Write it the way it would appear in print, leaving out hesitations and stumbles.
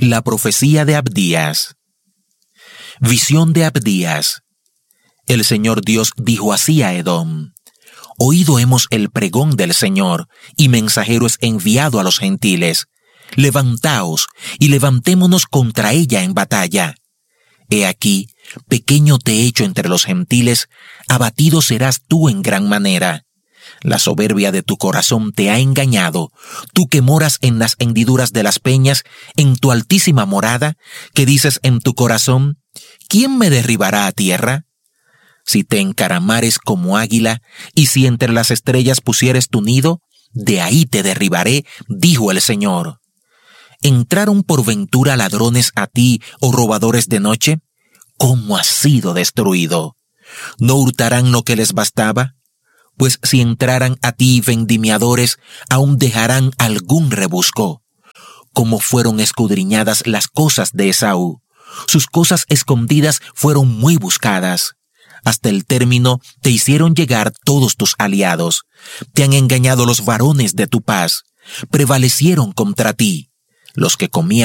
La profecía de Abdías. Visión de Abdías. El Señor Dios dijo así a Edom: Oído hemos el pregón del Señor, y mensajero es enviado a los gentiles. Levantaos, y levantémonos contra ella en batalla. He aquí, pequeño te he hecho entre los gentiles, abatido serás tú en gran manera. La soberbia de tu corazón te ha engañado, tú que moras en las hendiduras de las peñas, en tu altísima morada, que dices en tu corazón: ¿Quién me derribará a tierra? Si te encaramares como águila, y si entre las estrellas pusieres tu nido, de ahí te derribaré, dijo el Señor. ¿Entraron por ventura ladrones a ti, oh robadores de noche? ¿Cómo has sido destruido? ¿No hurtarán lo que les bastaba? Pues si entraran a ti vendimiadores, aún dejarán algún rebusco. Como fueron escudriñadas las cosas de Esaú, sus cosas escondidas fueron muy buscadas. Hasta el término te hicieron llegar todos tus aliados. Te han engañado los varones de tu paz. Prevalecieron contra ti. Los que comían